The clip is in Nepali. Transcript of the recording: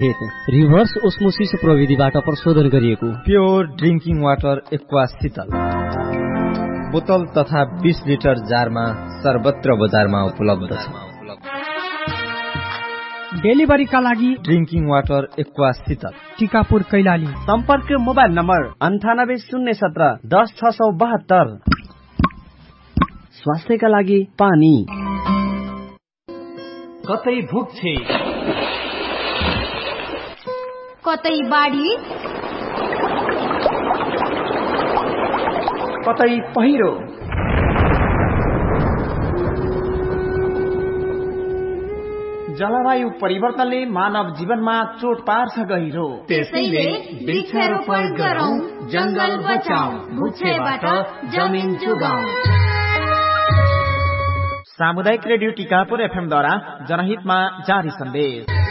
रिभर्स ओस्मोसिस प्रविधिबाट प्रशोधन गरिएको प्योर ड्रिंकिङ वाटर एक्वा शीतल बोतल तथा 20 लिटर जारमा सर्वत्र बजारमा उपलब्ध छ। डेलिभरीका लागि ड्रिंकिङ वाटर एक्वा शीतल टिकापुर कैलाली। सम्पर्क मोबाइल नम्बर 9817 10672। स्वास्थ्यका लागि पानी। कतै भूख छे, कतै बाढी, कतै पहिरो, जलवायु परिवर्तनले मानव जीवनमा चोट पार्छ गहिरो। त्यसैले वृक्षारोपण गरौं, जंगल बचाऊ, भूक्षयबाट जमिन जोगाऊ। सामुदायिक रेडियो टिकापुर FM द्वारा जनहितमा जारी सन्देश।